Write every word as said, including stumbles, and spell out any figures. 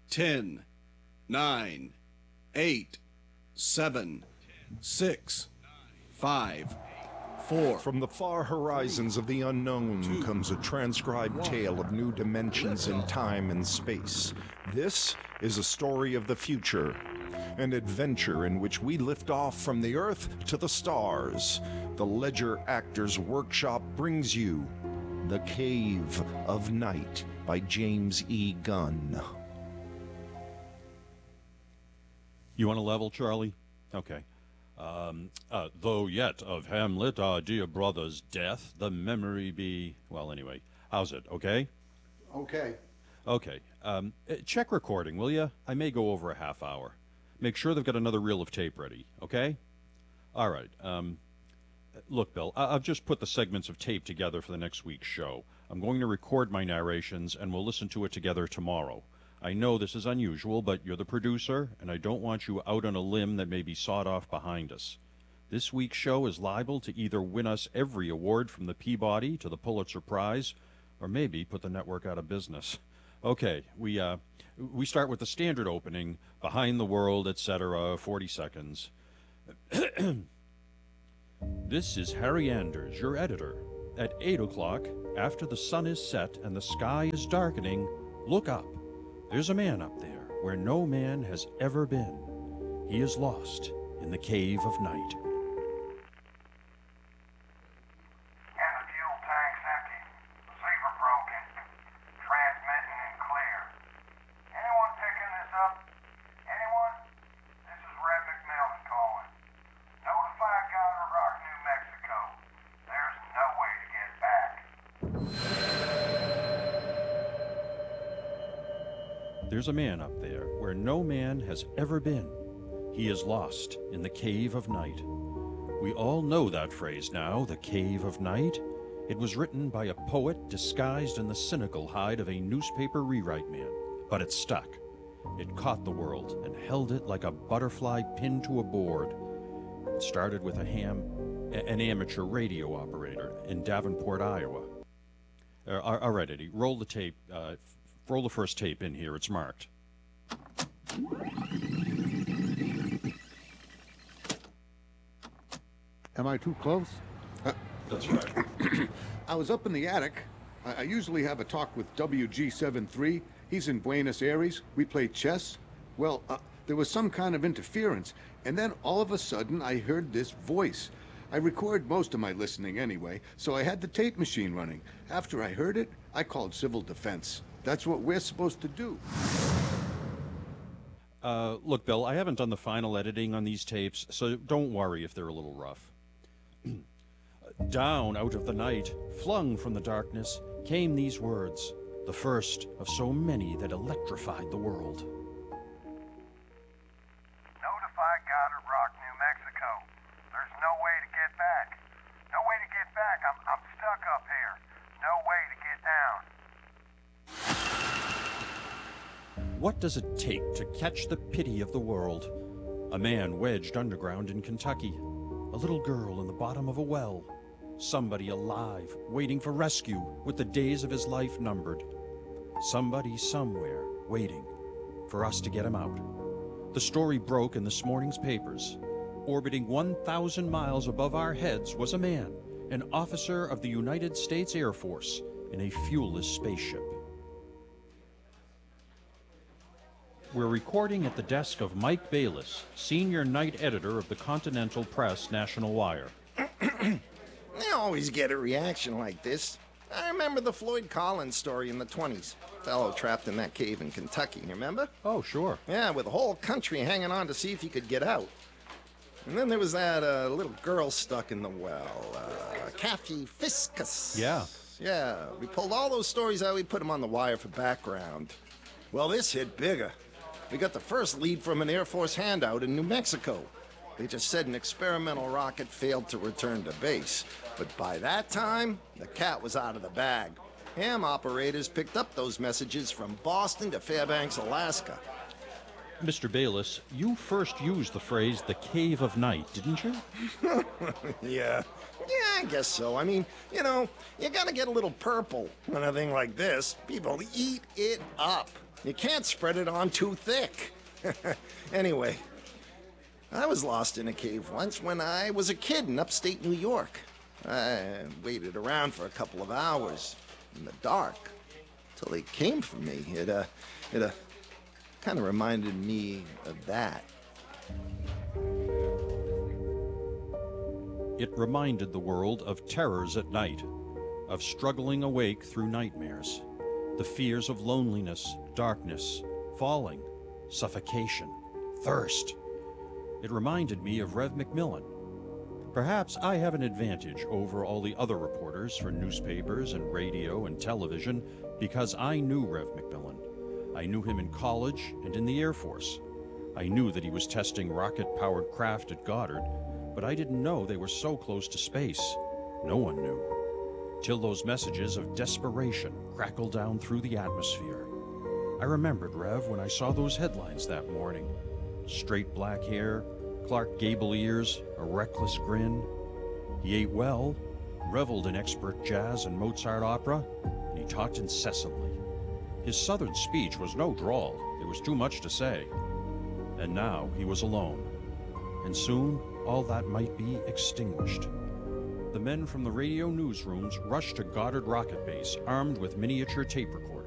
ten, nine, eight, seven, six, five, four. From the far horizons of the unknown Two. comes a transcribed One. tale of new dimensions in time and space. This is a story of the future, an adventure in which we lift off from the Earth to the stars. The Ledger Actors Workshop brings you The Cave of Night by James E. Gunn. You want to level, Charlie? Okay. Um, uh, though yet of Hamlet, our dear brother's death, the memory be... Well, anyway, how's it, okay? Okay. Okay. Um, uh, check recording, will you? I may go over a half hour. Make sure they've got another reel of tape ready, okay? All right. Um, look, Bill, I- I've just put the segments of tape together for the next week's show. I'm going to record my narrations, and we'll listen to it together tomorrow. I know this is unusual, but you're the producer, and I don't want you out on a limb that may be sawed off behind us. This week's show is liable to either win us every award from the Peabody to the Pulitzer Prize, or maybe put the network out of business. Okay, we uh, we start with the standard opening, Behind the World, et cetera, forty seconds. This is Harry Anders, your editor. At eight o'clock, after the sun is set and the sky is darkening, look up. There's a man up there where no man has ever been. He is lost in the cave of night. And the fuel tank's empty. Receiver broken. Transmitting and clear. Anyone picking this up? Anyone? This is Red McMillan calling. Notify Goddard Rock, New Mexico. There's no way to get back. There's a man up there where no man has ever been. He is lost in the cave of night. We all know that phrase now, the cave of night. It was written by a poet disguised in the cynical hide of a newspaper rewrite man, but it stuck. It caught the world and held it like a butterfly pinned to a board. It started with a ham, an amateur radio operator in Davenport, Iowa. Uh, all right, Eddie, roll the tape. Uh, Roll the first tape in here. It's marked. Am I too close? Uh, That's right. I was up in the attic. I, I usually have a talk with W G seventy-three. He's in Buenos Aires. We play chess. Well, uh, there was some kind of interference, and then all of a sudden I heard this voice. I record most of my listening anyway, so I had the tape machine running. After I heard it, I called civil defense. That's what we're supposed to do. Uh, look, Bill, I haven't done the final editing on these tapes, so don't worry if they're a little rough. Down out of the night, flung from the darkness, came these words, the first of so many that electrified the world. Notify Goddard Rock, New Mexico. There's no way to get back. No way to get back. I'm, I'm stuck up here. No way to get down. What does it take to catch the pity of the world? A man wedged underground in Kentucky. A little girl in the bottom of a well. Somebody alive, waiting for rescue, with the days of his life numbered. Somebody somewhere waiting for us to get him out. The story broke in this morning's papers. Orbiting one thousand miles above our heads was a man, an officer of the United States Air Force, in a fuelless spaceship. We're recording at the desk of Mike Bayless, senior night editor of the Continental Press National Wire. I always get a reaction like this. I remember the Floyd Collins story in the twenties. Fellow trapped in that cave in Kentucky, remember? Oh, sure. Yeah, with the whole country hanging on to see if he could get out. And then there was that uh, little girl stuck in the well, uh, Kathy Fiscus. Yeah. Yeah, we pulled all those stories out, we put them on the wire for background. Well, this hit bigger. We got the first lead from an Air Force handout in New Mexico. They just said an experimental rocket failed to return to base. But by that time, the cat was out of the bag. Ham operators picked up those messages from Boston to Fairbanks, Alaska. Mister Bayless, you first used the phrase the cave of night, didn't you? Yeah. Yeah, I guess so. I mean, you know, you gotta get a little purple on a thing like this. People eat it up. You can't spread it on too thick. Anyway, I was lost in a cave once when I was a kid in upstate New York. I waited around for a couple of hours in the dark till they came for me. It, uh, it, uh, kind of reminded me of that. It reminded the world of terrors at night, of struggling awake through nightmares, the fears of loneliness, darkness, falling, suffocation, thirst. It reminded me of Rev McMillan. Perhaps I have an advantage over all the other reporters for newspapers and radio and television because I knew Rev McMillan. I knew him in college and in the Air Force. I knew that he was testing rocket-powered craft at Goddard, but I didn't know they were so close to space. No one knew. Till those messages of desperation crackled down through the atmosphere. I remembered Rev when I saw those headlines that morning. Straight black hair, Clark Gable ears, a reckless grin. He ate well, reveled in expert jazz and Mozart opera, and he talked incessantly. His southern speech was no drawl. There was too much to say. And now he was alone. And soon all that might be extinguished. The men from the radio newsrooms rushed to Goddard Rocket Base, armed with miniature tape recorders.